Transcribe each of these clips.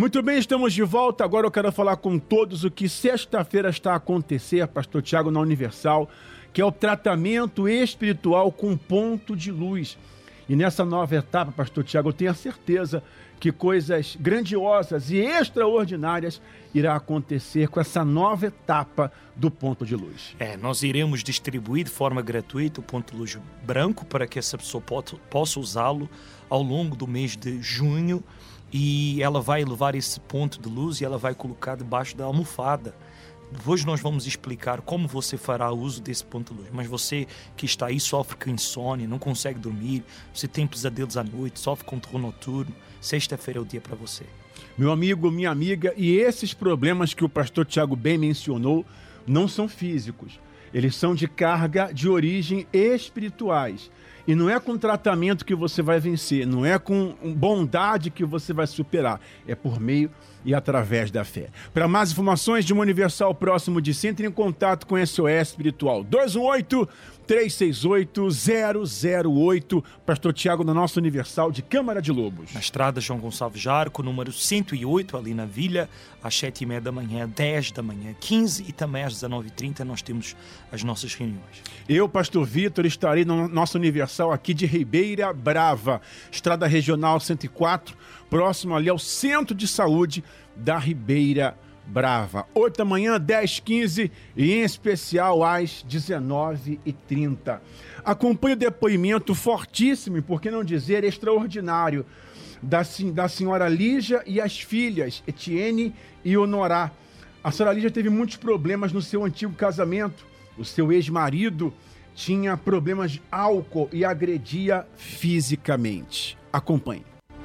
Muito bem, estamos de volta. Agora eu quero falar com todos o que sexta-feira está a acontecer, Pastor Tiago, na Universal, que é o tratamento espiritual com ponto de luz. E nessa nova etapa, Pastor Tiago, eu tenho a certeza que coisas grandiosas e extraordinárias irá acontecer com essa nova etapa do ponto de luz. Nós iremos distribuir de forma gratuita o ponto de luz branco para que essa pessoa possa usá-lo ao longo do mês de junho, e ela vai levar esse ponto de luz e ela vai colocar debaixo da almofada. Hoje nós vamos explicar como você fará uso desse ponto de luz. Mas você que está aí, sofre com insônia, não consegue dormir, você tem pesadelos à noite, sofre com terror noturno, sexta-feira é o dia para você. Meu amigo, minha amiga, e esses problemas que o pastor Tiago bem mencionou não são físicos. Eles são de carga de origem espirituais. E não é com tratamento que você vai vencer, não é com bondade que você vai superar. É por meio e através da fé. Para mais informações de uma Universal próximo de si, entre em contato com SOS Espiritual. 218-368-008. Pastor Tiago, na nossa Universal de Câmara de Lobos. Na estrada João Gonçalves Jarco, número 108, ali na Vila, às 7h30 da manhã, 10 da manhã, 15 e também às 19h30 nós temos as nossas reuniões. Eu, Pastor Vitor, estarei na nossa Universal aqui de Ribeira Brava, Estrada Regional 104, próximo ali ao Centro de Saúde da Ribeira Brava. 8 da manhã, 10h15 e em especial às 19h30. Acompanhe o depoimento fortíssimo, e por que não dizer extraordinário, da senhora Lígia e as filhas Etienne e Honorá. A senhora Lígia teve muitos problemas no seu antigo casamento. O seu ex-marido tinha problemas de álcool e agredia fisicamente. Acompanhe.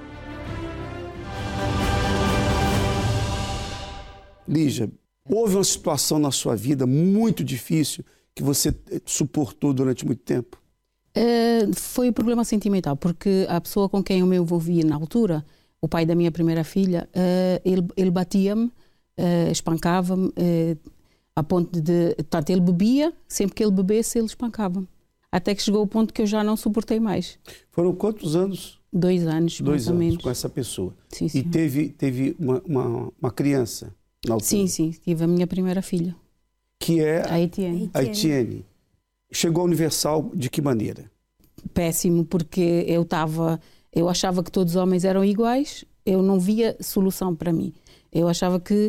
Lígia, houve uma situação na sua vida muito difícil que você suportou durante muito tempo? Foi um problema sentimental, porque a pessoa com quem eu me envolvia na altura, o pai da minha primeira filha, ele batia-me, espancava-me, a ponto de... Portanto, ele bebia, sempre que ele bebesse, ele espancava-me. Até que chegou o ponto que eu já não suportei mais. Foram quantos anos? 2 anos, mais ou menos. Com essa pessoa. Sim, sim. E teve uma criança na altura? Sim, tive a minha primeira filha. Que é a Etienne. A Etienne. Chegou ao Universal de que maneira? Péssimo, porque eu achava que todos os homens eram iguais, eu não via solução para mim. Eu achava que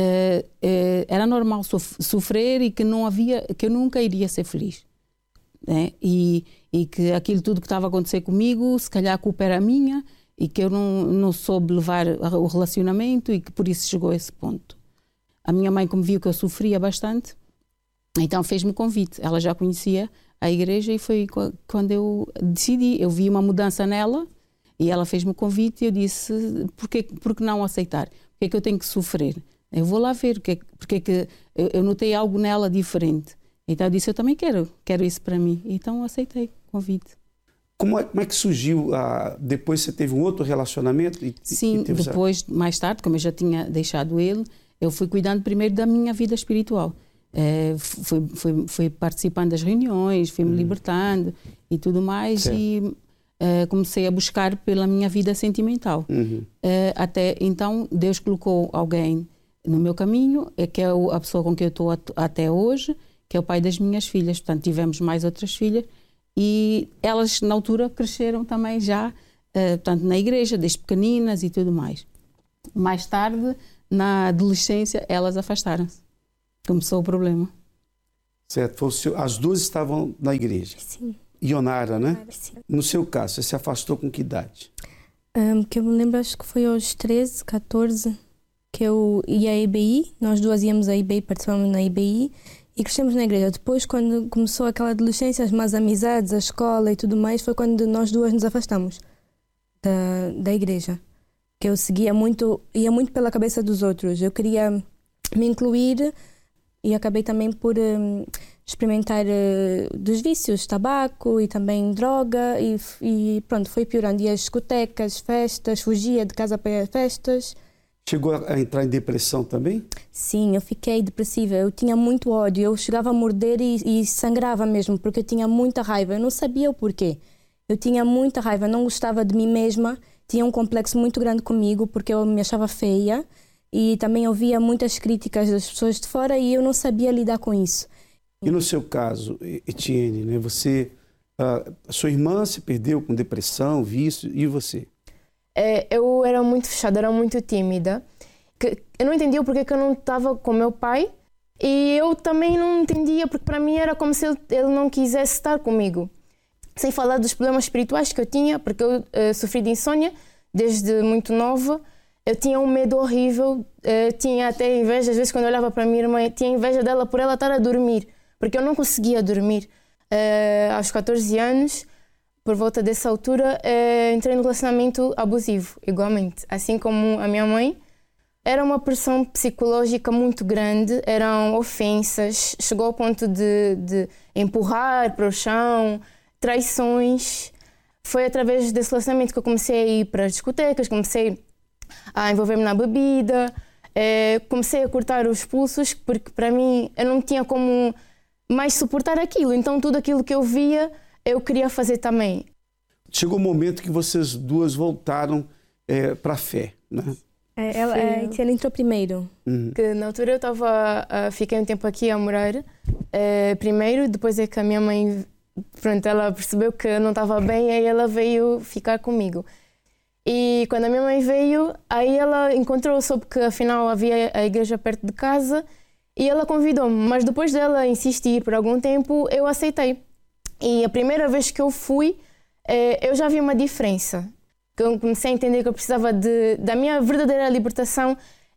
era normal sofrer e que eu nunca iria ser feliz, né? E que aquilo tudo que estava a acontecer comigo, se calhar a culpa era minha, e que eu não soube levar o relacionamento, e que por isso chegou a esse ponto. A minha mãe, como viu que eu sofria bastante, então fez-me o convite. Ela já conhecia a igreja e foi quando eu decidi. Eu vi uma mudança nela e ela fez-me o convite e eu disse, por que não aceitar? Por que eu tenho que sofrer? Eu vou lá ver, porque eu notei algo nela diferente. Então eu disse, eu também quero isso para mim. Então aceitei o convite. Como é que surgiu? Depois você teve um outro relacionamento? Sim, depois, mais tarde, como eu já tinha deixado ele, eu fui cuidando primeiro da minha vida espiritual. Fui participando das reuniões, fui me libertando e tudo mais. Certo. E comecei a buscar pela minha vida sentimental. Até então, Deus colocou alguém no meu caminho, que é a pessoa com quem eu estou até hoje, que é o pai das minhas filhas. Portanto, tivemos mais outras filhas e elas, na altura, cresceram também já, portanto, na igreja, desde pequeninas e tudo mais. Mais tarde, na adolescência, elas afastaram-se. Começou o problema. Certo. As duas estavam na igreja. Sim. Ionara, né? Sim. No seu caso, você se afastou com que idade? Que eu me lembro, acho que foi aos 13, 14, que eu ia à IBI. Nós duas íamos à IBI, participámos na IBI e crescemos na igreja. Depois, quando começou aquela adolescência, as más amizades, a escola e tudo mais, foi quando nós duas nos afastamos da igreja. Que eu ia muito pela cabeça dos outros. Eu queria me incluir e acabei também por experimentar dos vícios, tabaco e também droga e pronto, foi piorando. Ia às discotecas, festas, fugia de casa para festas. Chegou a entrar em depressão também? Sim, eu fiquei depressiva, eu tinha muito ódio, eu chegava a morder e sangrava mesmo, porque eu tinha muita raiva, eu não sabia o porquê. Eu tinha muita raiva, não gostava de mim mesma, tinha um complexo muito grande comigo porque eu me achava feia e também ouvia muitas críticas das pessoas de fora e eu não sabia lidar com isso. E no seu caso, Etienne, né, a sua irmã se perdeu com depressão, vício, e você? Eu era muito fechada, era muito tímida. Eu não entendia porque que eu não estava com meu pai e eu também não entendia porque para mim era como se ele não quisesse estar comigo. Sem falar dos problemas espirituais que eu tinha, porque eu sofri de insônia desde muito nova. Eu tinha um medo horrível, tinha até inveja, às vezes quando eu olhava para a minha irmã, tinha inveja dela por ela estar a dormir, porque eu não conseguia dormir. Aos 14 anos, por volta dessa altura, entrei no relacionamento abusivo, igualmente. Assim como a minha mãe, era uma pressão psicológica muito grande, eram ofensas, chegou ao ponto de empurrar para o chão, traições. Foi através desse relacionamento que eu comecei a ir para as discotecas, comecei a envolver-me na bebida, comecei a cortar os pulsos, porque para mim eu não tinha como mais suportar aquilo. Então tudo aquilo que eu via, eu queria fazer também. Chegou o momento que vocês duas voltaram para a fé, né? Ela entrou primeiro. Que na altura eu fiquei um tempo aqui a morar primeiro, depois é que a minha mãe, pronto, ela percebeu que eu não estava bem e aí ela veio ficar comigo. E quando a minha mãe veio, aí ela soube que afinal havia a igreja perto de casa e ela convidou-me, mas depois dela insistir por algum tempo, eu aceitei. E a primeira vez que eu fui, eu já vi uma diferença. Que eu comecei a entender que eu precisava da minha verdadeira libertação.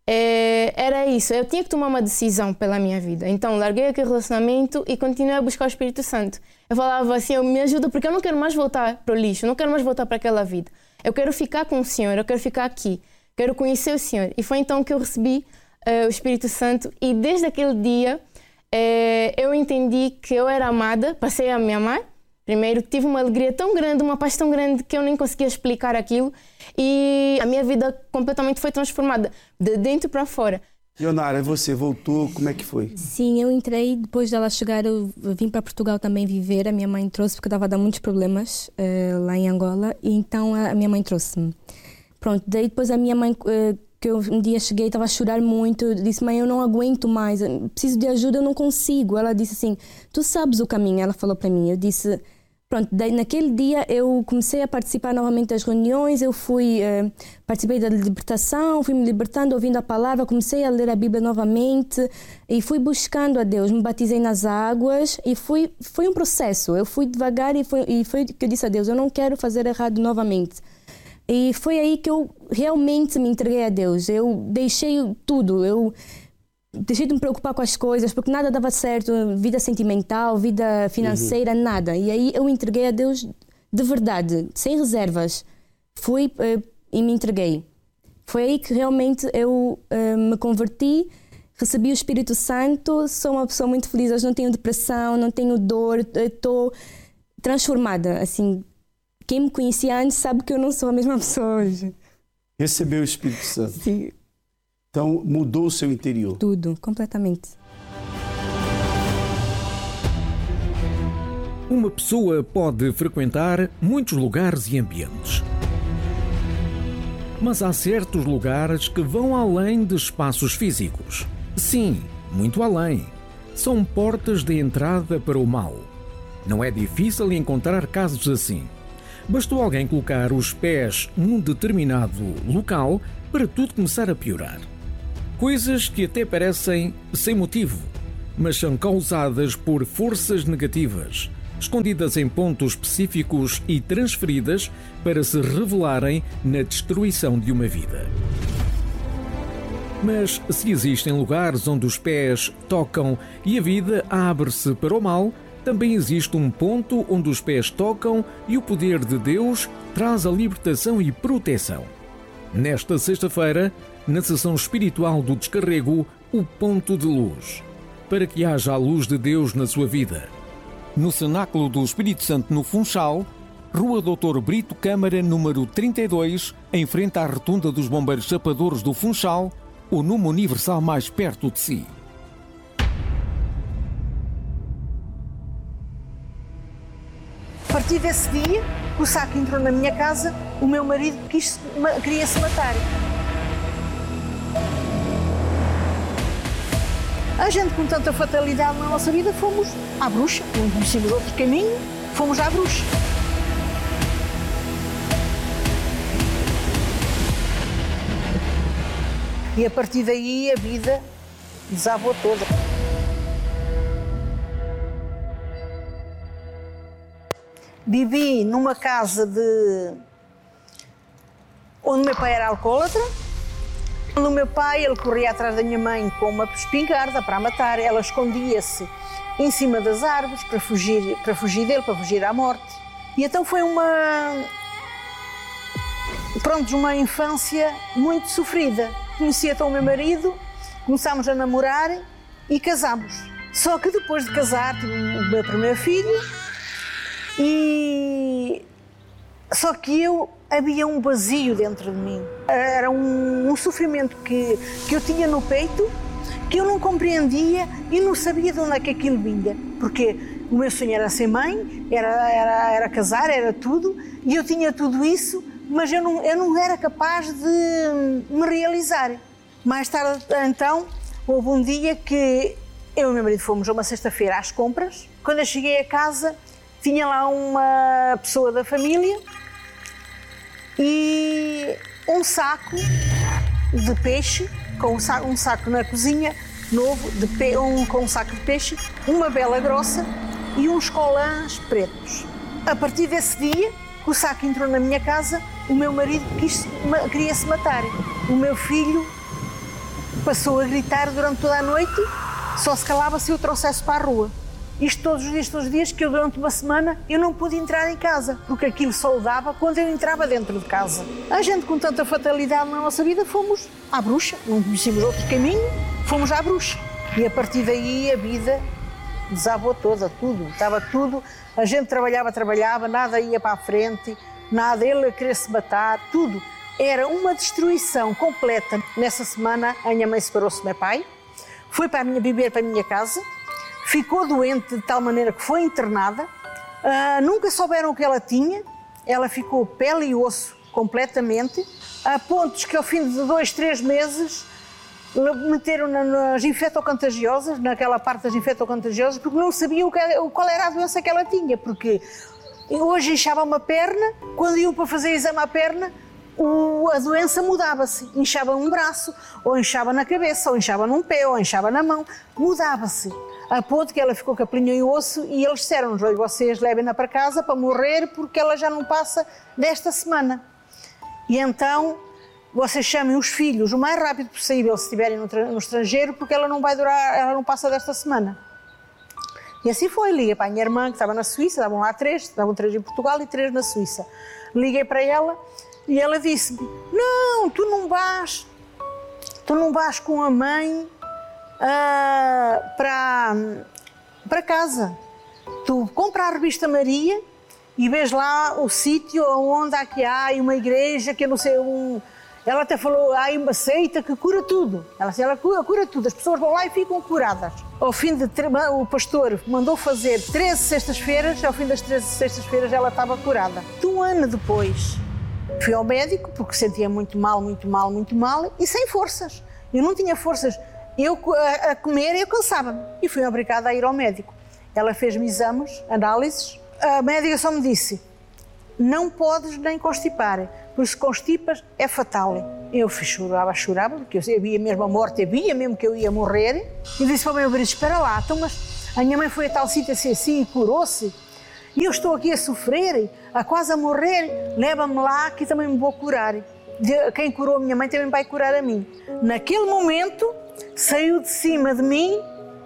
Era isso, eu tinha que tomar uma decisão pela minha vida. Então larguei aquele relacionamento e continuei a buscar o Espírito Santo. Eu falava assim, me ajuda porque eu não quero mais voltar para o lixo, não quero mais voltar para aquela vida. Eu quero ficar com o Senhor, eu quero ficar aqui, quero conhecer o Senhor. E foi então que eu recebi o Espírito Santo e desde aquele dia eu entendi que eu era amada, passei a me amar. Primeiro tive uma alegria tão grande, uma paz tão grande que eu nem conseguia explicar aquilo e a minha vida completamente foi transformada, de dentro para fora. Ionara, você voltou, como é que foi? Sim, eu entrei, depois dela chegar, eu vim para Portugal também viver, a minha mãe trouxe porque eu estava a dar muitos problemas lá em Angola e então a minha mãe trouxe-me. Pronto, daí depois a minha mãe, que eu um dia cheguei, estava a chorar muito, disse, mãe, eu não aguento mais, preciso de ajuda, eu não consigo. Ela disse assim, tu sabes o caminho, ela falou para mim, eu disse... Pronto, daí naquele dia eu comecei a participar novamente das reuniões, eu participei da libertação, fui me libertando, ouvindo a palavra, comecei a ler a Bíblia novamente e fui buscando a Deus, me batizei nas águas e foi um processo, eu fui devagar e foi que eu disse a Deus, eu não quero fazer errado novamente. E foi aí que eu realmente me entreguei a Deus, eu deixei tudo, eu deixei de me preocupar com as coisas, porque nada dava certo, vida sentimental, vida financeira, nada. E aí eu entreguei a Deus de verdade, sem reservas. Fui e me entreguei. Foi aí que realmente eu me converti, recebi o Espírito Santo, sou uma pessoa muito feliz, hoje não tenho depressão, não tenho dor, estou transformada. Assim, quem me conhecia antes sabe que eu não sou a mesma pessoa hoje. Recebeu o Espírito Santo. Sim. Então, mudou o seu interior? Tudo, completamente. Uma pessoa pode frequentar muitos lugares e ambientes. Mas há certos lugares que vão além de espaços físicos. Sim, muito além. São portas de entrada para o mal. Não é difícil encontrar casos assim. Bastou alguém colocar os pés num determinado local para tudo começar a piorar. Coisas que até parecem sem motivo, mas são causadas por forças negativas, escondidas em pontos específicos e transferidas para se revelarem na destruição de uma vida. Mas se existem lugares onde os pés tocam e a vida abre-se para o mal, também existe um ponto onde os pés tocam e o poder de Deus traz a libertação e proteção. Nesta sexta-feira, na sessão espiritual do Descarrego, o Ponto de Luz, para que haja a luz de Deus na sua vida. No Cenáculo do Espírito Santo, no Funchal, Rua Dr. Brito Câmara, número 32, em frente à Rotunda dos Bombeiros Chapadores do Funchal, o Número Universal mais perto de si. partir desse dia, o saco entrou na minha casa, o meu marido queria se matar. A gente, com tanta fatalidade na nossa vida, fomos à bruxa. Não conhecíamos outro caminho, fomos à bruxa. E a partir daí a vida desabou toda. Vivi numa casa onde meu pai era alcoólatra. O meu pai, ele corria atrás da minha mãe com uma espingarda para a matar. Ela escondia-se em cima das árvores para fugir dele, para fugir à morte. E então foi uma infância muito sofrida. Conheci então o meu marido, começámos a namorar e casámos. Só que depois de casar tive o meu primeiro filho só que havia um vazio dentro de mim. Era um sofrimento que eu tinha no peito, que eu não compreendia e não sabia de onde é que aquilo vinha. Porque o meu sonho era ser mãe, era casar, era tudo, e eu tinha tudo isso, mas eu não era capaz de me realizar. Mais tarde, então, houve um dia que eu e meu marido fomos uma sexta-feira às compras. Quando eu cheguei a casa, tinha lá uma pessoa da família e um saco de peixe, com um saco na cozinha novo, com um saco de peixe, uma vela grossa e uns colãs pretos. A partir desse dia, o saco entrou na minha casa, o meu marido queria se matar. O meu filho passou a gritar durante toda a noite, só se calava se eu trouxesse para a rua. Isto todos os dias, que eu durante uma semana eu não pude entrar em casa, porque aquilo só o dava quando eu entrava dentro de casa. A gente, com tanta fatalidade na nossa vida, fomos à bruxa, não conhecíamos outro caminho, fomos à bruxa. E a partir daí a vida desabou toda, tudo, estava tudo. A gente trabalhava, nada ia para a frente, nada, ele a querer se matar, tudo. Era uma destruição completa. Nessa semana a minha mãe separou-se do meu pai, foi viver para a minha casa, ficou doente de tal maneira que foi internada, nunca souberam o que ela tinha, ela ficou pele e osso completamente, a pontos que ao fim de 2, 3 meses meteram nas infectocontagiosas, naquela parte das infectocontagiosas, porque não sabiam qual era a doença que ela tinha, porque hoje inchava uma perna, quando iam para fazer exame à perna, a doença mudava-se, inchava um braço, ou inchava na cabeça, ou inchava num pé, ou inchava na mão, mudava-se. A ponto que ela ficou com a pelinha e osso e eles disseram-nos: vocês levem-na para casa para morrer porque ela já não passa desta semana. E então vocês chamem os filhos o mais rápido possível se estiverem no estrangeiro, porque ela não vai durar, ela não passa desta semana. E assim foi, liguei para a minha irmã que estava na Suíça, estavam lá 3, estavam 3 em Portugal e 3 na Suíça. Liguei para ela e ela disse-me: não, tu não vais com a mãe para casa. Tu compra a revista Maria e vês lá o sítio onde há uma igreja que eu não sei, ela até falou, há uma seita que cura tudo. Ela cura tudo, as pessoas vão lá e ficam curadas. Ao fim o pastor mandou fazer 13 sextas-feiras, ao fim das 13 sextas-feiras ela estava curada. Um ano depois fui ao médico porque sentia muito mal e sem forças. Eu não tinha forças. Eu a comer eu cansava-me e fui obrigada a ir ao médico. Ela fez-me exames, análises. A médica só me disse: não podes nem constipar, porque se constipas é fatal. Eu chorava, porque eu via mesmo a morte, eu via mesmo que eu ia morrer. E disse para o meu marido: espera lá, então, mas a minha mãe foi a tal sítio assim e curou-se. E eu estou aqui a sofrer, quase a morrer, leva-me lá que também me vou curar. Quem curou a minha mãe também vai curar a mim. Naquele momento, saiu de cima de mim